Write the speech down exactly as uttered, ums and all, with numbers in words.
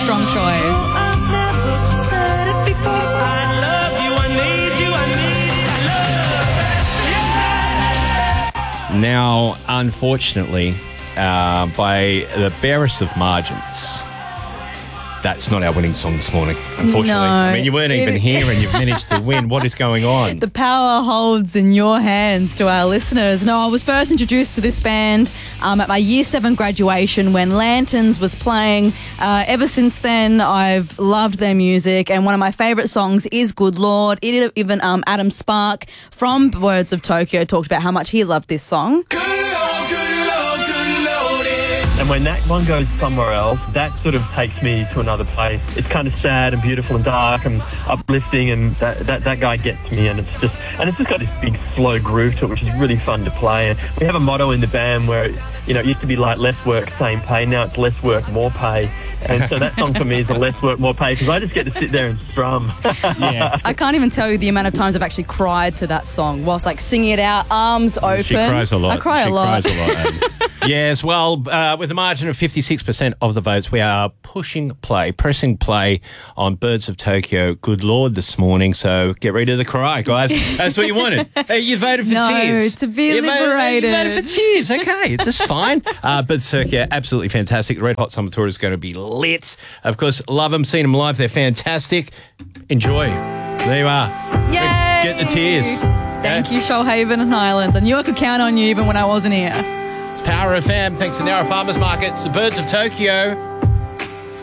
strong choice. I've never said it before. I love you, I need you, I need you, I love you. Now, unfortunately, uh, by the barest of margins, that's not our winning song this morning, unfortunately. No, I mean, you weren't it- even here and you've managed to win. What is going on? The power holds in your hands to our listeners. No, I was first introduced to this band um, at my year seven graduation when Lanterns was playing. Uh, ever since then, I've loved their music, and one of my favourite songs is Good Lord. It, even um, Adam Spark from Words of Tokyo talked about how much he loved this song. And when that one goes somewhere else, that sort of takes me to another place. It's kind of sad and beautiful and dark and uplifting, and that, that, that guy gets me, and it's just and it's just got this big slow groove to it, which is really fun to play. And we have a motto in the band where, you know, it used to be like less work, same pay. Now it's less work, more pay. And so that song for me is a less work, more pay, because I just get to sit there and strum. Yeah. I can't even tell you the amount of times I've actually cried to that song whilst like singing it out, arms open. She cries a lot. I cry she a lot. Cries a lot. Adam. Yes, well, uh, with a margin of fifty-six percent of the votes, we are pushing play, pressing play on Birds of Tokyo, Good Lord, this morning. So get ready to cry, guys. That's what you wanted. Hey, you voted for No, Cheers. to be you voted- liberated. you voted for Cheers. Okay, that's fine. Uh, Birds of Tokyo, absolutely fantastic. The Red Hot Summer Tour is going to be lit. Of course, love them, seen them live. They're fantastic. Enjoy. There you are. Yay! Get the tears. Thank you, Shoalhaven and Highlands. I knew I could count on you even when I wasn't here. It's Power F M. Thanks to Narra Farmers Market. It's the Birds of Tokyo.